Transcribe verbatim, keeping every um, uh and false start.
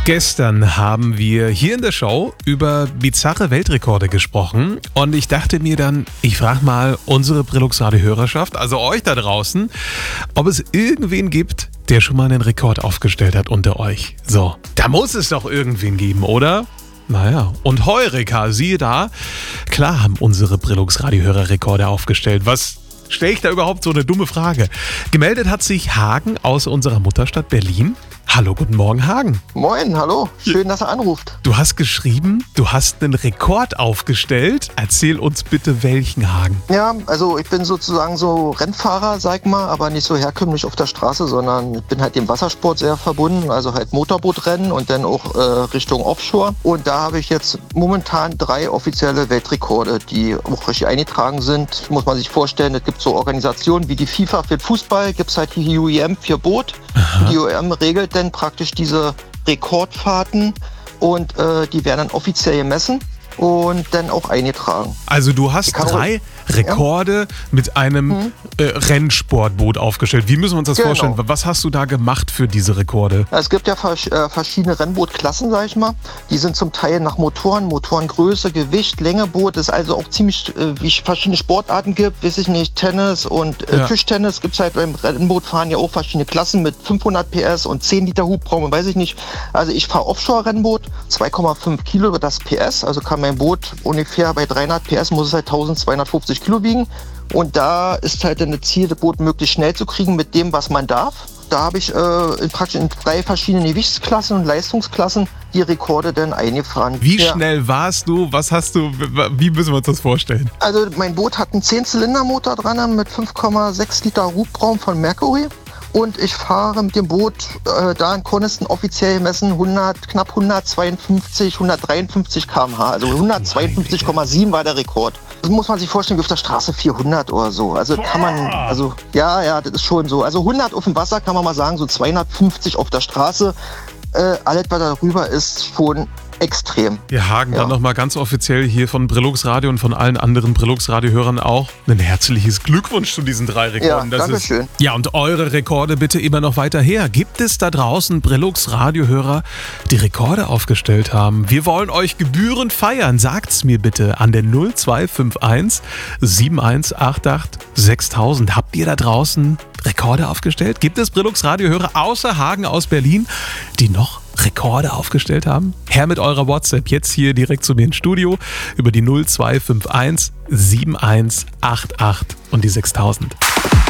Gestern haben wir hier in der Show über bizarre Weltrekorde gesprochen und ich dachte mir dann, ich frage mal unsere Brillux-Radio-Hörerschaft, also euch da draußen, ob es irgendwen gibt, der schon mal einen Rekord aufgestellt hat unter euch. So, da muss es doch irgendwen geben, oder? Naja, und Heureka, siehe da, klar haben unsere Brillux-Radio-Hörer Rekorde aufgestellt. Was stelle ich da überhaupt so eine dumme Frage? Gemeldet hat sich Hagen aus unserer Mutterstadt Berlin. Hallo, guten Morgen, Hagen. Moin, hallo. Schön, dass er anruft. Du hast geschrieben, du hast einen Rekord aufgestellt. Erzähl uns bitte, welchen, Hagen. Ja, also ich bin sozusagen so Rennfahrer, sag mal, aber nicht so herkömmlich auf der Straße, sondern ich bin halt dem Wassersport sehr verbunden, also halt Motorbootrennen und dann auch äh, Richtung Offshore. Und da habe ich jetzt momentan drei offizielle Weltrekorde, die auch richtig eingetragen sind. Muss man sich vorstellen, es gibt so Organisationen wie die FIFA für Fußball, gibt es halt die U E M für Boot. Aha. Die U E M regelt dann praktisch diese Rekordfahrten und äh, die werden dann offiziell gemessen und dann auch eingetragen. Also du hast drei Rekorde ja. mit einem mhm. äh, Rennsportboot aufgestellt. Wie müssen wir uns das genau. vorstellen? Was hast du da gemacht für diese Rekorde? Es gibt ja vers- äh, verschiedene Rennbootklassen, sag ich mal. Die sind zum Teil nach Motoren, Motorengröße, Gewicht, Länge Boot. Es ist also auch ziemlich, äh, wie es verschiedene Sportarten gibt, weiß ich nicht, Tennis und äh, ja. Tischtennis. Gibt es halt beim Rennbootfahren ja auch verschiedene Klassen mit fünfhundert P S und zehn Liter Hubraum, weiß ich nicht. Also ich fahre Offshore-Rennboot, zwei Komma fünf Kilo über das P S, also kann mein Boot ungefähr bei dreihundert P S, muss es halt eintausendzweihundertfünfzig Kilo wiegen. Und da ist halt ein Ziel, das Boot möglichst schnell zu kriegen mit dem, was man darf. Da habe ich äh, in praktisch in drei verschiedenen Gewichtsklassen und Leistungsklassen die Rekorde dann eingefahren. Wie ja. schnell warst du? Was hast du? Wie müssen wir uns das vorstellen? Also mein Boot hat einen zehn-Zylinder-Motor dran mit fünf Komma sechs Liter Hubraum von Mercury. Und ich fahre mit dem Boot äh, da in Coniston offiziell gemessen hundert, knapp hundertzweiundfünfzig, hundertdreiundfünfzig Kilometer pro Stunde. Also hundertzweiundfünfzig Komma sieben war der Rekord. Das muss man sich vorstellen wie auf der Straße vierhundert oder so. Also kann man, also ja, ja, das ist schon so. Also hundert auf dem Wasser kann man mal sagen, so zweihundertfünfzig auf der Straße. Äh, alles, was darüber ist, schon extrem. Ja, Hagen, ja. Dann nochmal ganz offiziell hier von Brillux Radio und von allen anderen Brillux Radio-Hörern auch ein herzliches Glückwunsch zu diesen drei Rekorden. Ja, danke schön. Ja, und eure Rekorde bitte immer noch weiter her. Gibt es da draußen Brillux Radio-Hörer, die Rekorde aufgestellt haben? Wir wollen euch gebührend feiern. Sagt's mir bitte an der null zwei fünf eins sieben eins acht acht sechstausend. Habt ihr da draußen Rekorde aufgestellt? Gibt es Brillux Radio-Hörer außer Hagen aus Berlin, die noch Rekorde aufgestellt haben? Her mit eurer WhatsApp jetzt hier direkt zu mir ins Studio über die null zwei fünf eins sieben eins acht acht und die sechstausend.